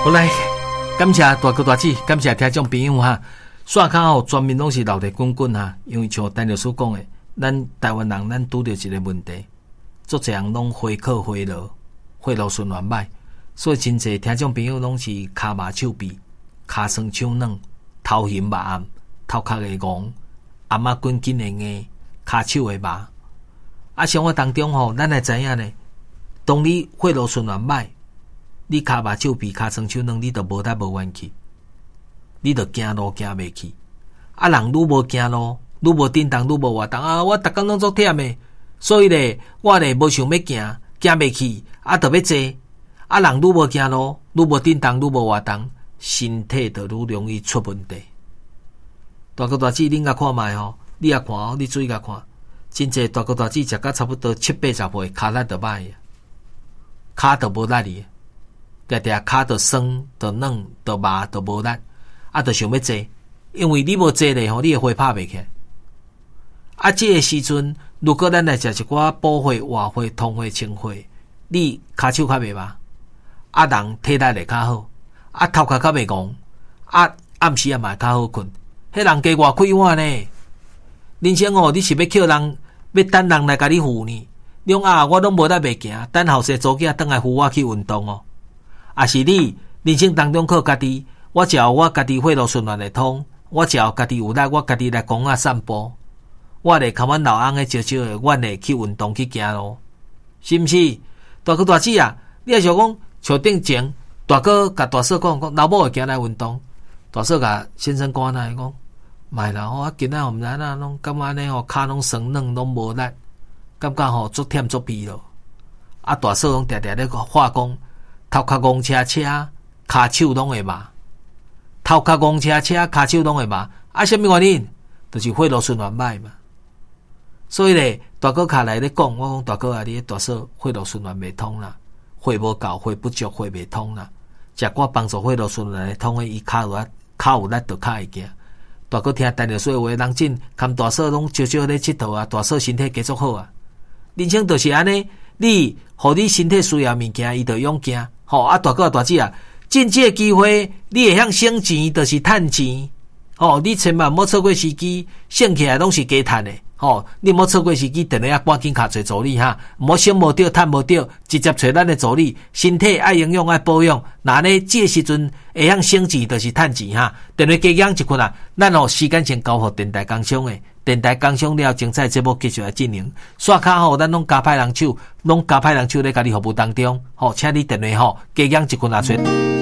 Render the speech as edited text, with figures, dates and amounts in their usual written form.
好来，感谢大哥大姐，感谢听众朋友哈。刷卡全面拢是闹得滚滚哈，因为像陈律师讲的，咱台湾人咱拄着一个问题，足侪人拢回扣回落，回路循环歹，所以真侪听众朋友拢是骹麻手痹，骹酸手软，头晕目暗，头壳会戆，暗仔滚紧的硬，骹手会麻。生活当中咱会知影呢，当你回路循环歹，你骹麻手痹、骹酸手软，你就无力无愿去。你着行路行袂去，人愈无行路，愈无振动，愈无活动我逐工拢足忝诶，所以咧，我咧无想要行，行袂去，着要坐。人愈无行路，愈无振动，愈无活动，身体就愈容易出问题。大哥大姐，恁甲看觅你也看你注意甲看，真济大哥大姐食到差不多70-80岁，骹力就歹啊，骹就无力哩，定定骹就酸，就软，就麻，就无力。就想要坐，因为你无坐咧你会花拍袂起来。这个时阵，如果咱来食一寡补血、活血、通血、清血，你骹手较袂麻，人体力会较好，头壳较袂戆，暗时嘛会较好困。迄人加偌快活呢？人生你是要叫人，要等人来甲你扶呢？你讲我拢无力袂行，等后生祖囝倒来扶我去运动是你人生当中靠家己。我只要我家己血路循环会通，我只要家己有力，我家己来公散步，我来甲阮老翁诶少少诶，阮会去运动去行路，是毋是？大哥大姐你也想讲像顶前大哥甲大嫂讲老母会行来运动，大嫂甲先生讲讲，卖啦我今仔毋知拢感觉安尼骹拢酸软，拢无力，感觉足忝足疲咯。大嫂拢常常咧话讲，头壳戆车车，骹手拢会麻。头壳戆车车，骹手拢会麻。什么原因？就是血路循环歹嘛。所以咧，大哥卡来咧讲，我讲大哥你大嫂血路循环袂通啦，血无够，血不足，血袂通啦。食我帮助血路循环会通诶，伊骹有力就较会行。大哥听陈律师话，人真含大嫂拢少少咧佚佗大嫂身体继续好人生就是安尼，你互你身体需要物件，伊就用行。大哥大姐趁这个机会，你会晓省钱，就是趁钱。你千万莫错过时机，省起来拢是加趁的。你莫错过时机，定咧赶紧卡找助理莫省无着，趁无着，直接找咱的助理。身体爱营养爱保养，那呢这个时阵会晓省钱，就是趁钱定咧加养一群咱时间先交互电台工商的。电台工商了，精彩节目继续来进行。刷卡咱拢加派人手，咧甲你服务当中。请你电话加养一群找。